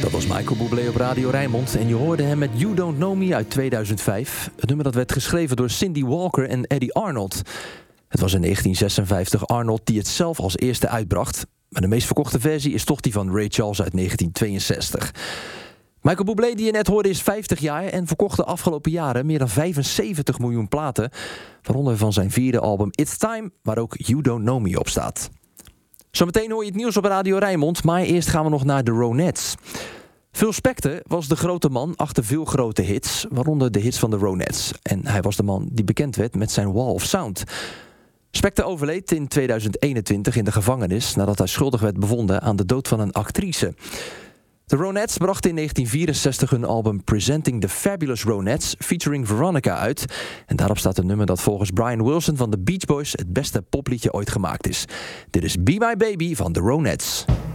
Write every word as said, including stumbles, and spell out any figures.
Dat was Michael Bublé op Radio Rijnmond en je hoorde hem met You Don't Know Me uit tweeduizend vijf. Het nummer dat werd geschreven door Cindy Walker en Eddie Arnold. Het was in negentien zesenvijftig Arnold die het zelf als eerste uitbracht. Maar de meest verkochte versie is toch die van Ray Charles uit negentien tweeënzestig. Michael Bublé, die je net hoorde, is vijftig jaar en verkocht de afgelopen jaren meer dan vijfenzeventig miljoen platen. Waaronder van zijn vierde album It's Time, waar ook You Don't Know Me op staat. Zometeen hoor je het nieuws op Radio Rijnmond, maar eerst gaan we nog naar de Ronettes. Phil Spector was de grote man achter veel grote hits, waaronder de hits van de Ronettes. En hij was de man die bekend werd met zijn Wall of Sound. Spector overleed in tweeduizend eenentwintig in de gevangenis nadat hij schuldig werd bevonden aan de dood van een actrice. De Ronettes brachten in negentien vierenzestig hun album Presenting the Fabulous Ronettes featuring Veronica uit. En daarop staat een nummer dat volgens Brian Wilson van de Beach Boys het beste popliedje ooit gemaakt is. Dit is Be My Baby van de Ronettes.